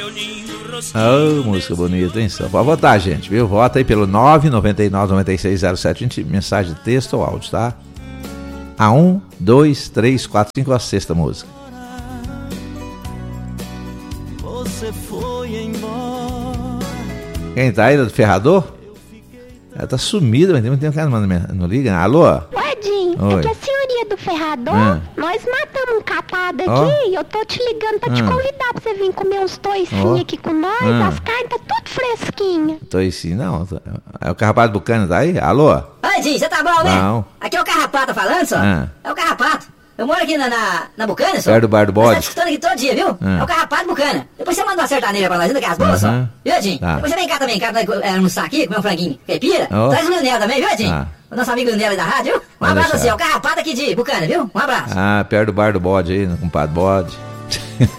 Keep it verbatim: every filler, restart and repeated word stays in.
Oh, música bonita, hein? Só pode votar, gente, viu? Vota aí pelo nove nove nove, nove seis zero sete vinte, mensagem de texto ou áudio, tá? A um, dois, três, quatro, cinco, a sexta música. Você foi embora. Quem tá aí, do ferrador? Ela tá sumida, mas tem muito tempo que ela não, manda, não liga. Alô? Oi, Edinho, Oi. é que a senhoria do ferrador, Ah. nós matamos um capado Ó. aqui e eu tô te ligando pra te Ah. convidar pra você vir comer uns toicinhos Ó. aqui com nós, Ah. as carnes tá tudo fresquinha. Tô aí sim, não. É o Carrapato Bucana, tá aí? Alô? Oi, Edinho, você tá bom, né? Não. Aqui é o Carrapato falando, só. Ah. É o Carrapato. Eu moro aqui na, na, na Bucana, só. Perto do Bar do Nós Bode? tá escutando aqui todo dia, viu? Ah. É o Carrapato Bucana. Depois você manda uma sertaneja pra nós, ainda que as boas, Aham. só. Viu, Edinho? Tá. Depois você vem cá também, cá, pra é, almoçar aqui, comer um franguinho caipira. Ó. Traz o Leonel também, viu, Edinho? Tá. O nosso amigo Leonel aí da rádio, viu? Um Pode abraço deixar. assim, é o Carrapato aqui de Bucana, viu? Um abraço. Ah, perto do Bar do Bode aí, no compadre Bode.